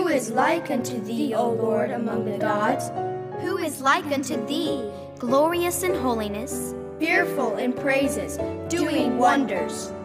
is like unto thee, O Lord, among the gods? Who is like unto thee, glorious in holiness, fearful in praises, doing wonders?